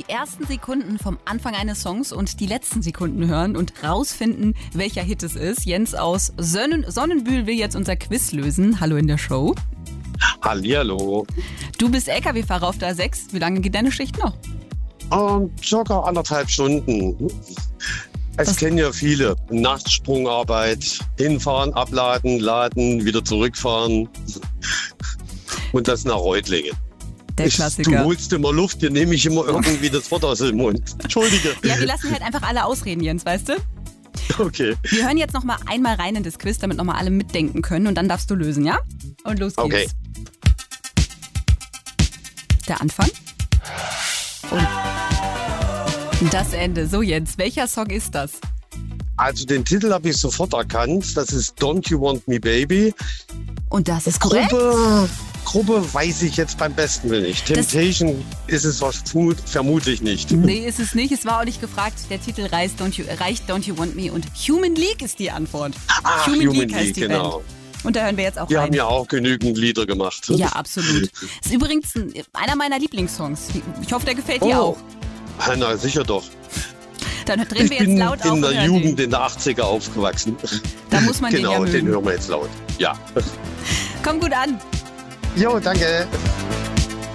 die ersten Sekunden vom Anfang eines Songs und die letzten Sekunden hören und rausfinden, welcher Hit es ist. Jens aus Sonnenbühl will jetzt unser Quiz lösen. Hallo in der Show. Hallihallo. Du bist LKW-Fahrer auf der A6. Wie lange geht deine Schicht noch? Circa 1,5 Stunden. Es kennen ja viele. Nachtsprungarbeit, hinfahren, abladen, laden, wieder zurückfahren. Und das nach Reutlingen. Der Klassiker. Du holst immer Luft, dir nehme ich immer irgendwie das Wort aus dem Mund. Entschuldige. Ja, wir lassen halt einfach alle ausreden, Jens, weißt du? Okay. Wir hören jetzt noch mal einmal rein in das Quiz, damit noch mal alle mitdenken können und dann darfst du lösen, ja? Und los geht's. Okay. Der Anfang. Und das Ende. So, Jens, welcher Song ist das? Also den Titel habe ich sofort erkannt. Das ist Don't You Want Me Baby. Und das ist korrekt. Gruppe weiß ich jetzt beim besten Willen nicht. Temptation ist es vermutlich nicht. Nee, ist es nicht. Es war auch nicht gefragt. Der Titel reicht Don't You Want Me und Human League ist die Antwort. Ach, Human League heißt die genau. Band. Und da hören wir jetzt auch Die rein. haben ja auch genügend Lieder gemacht. Ja, absolut. Ist übrigens einer meiner Lieblingssongs. Ich hoffe, der gefällt dir auch. Na, sicher doch. Dann drehen wir jetzt laut auf. Ich bin in der Jugend den. in der 80er aufgewachsen. Da muss man den ja mögen. Genau, den hören wir jetzt laut. Ja. Komm gut an. Jo, danke.